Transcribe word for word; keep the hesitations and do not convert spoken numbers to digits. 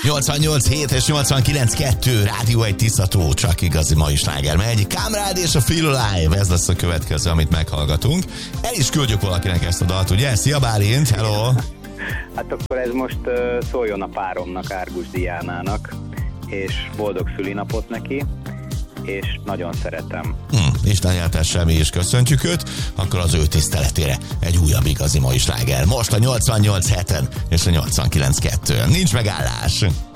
nyolcvannyolc hét és nyolcvankilenc kettő Rádió egy tisztató, csak igazi mai sláger megy. Kamrád és a Feel Alive, ez lesz a következő, amit meghallgatunk. El is küldjük valakinek ezt a dalt, ugye? Szia Bálint, hello! Hát akkor ez most uh, szóljon a páromnak, Árgus Diánának, és boldog szülinapot neki, és nagyon szeretem. Hm, Isten éltesse, mi is köszöntjük őt, akkor az ő tiszteletére egy újabb igazi mai sláger. Most a nyolcvannyolc heten és a nyolcvankilenc kettőn. Nincs megállás!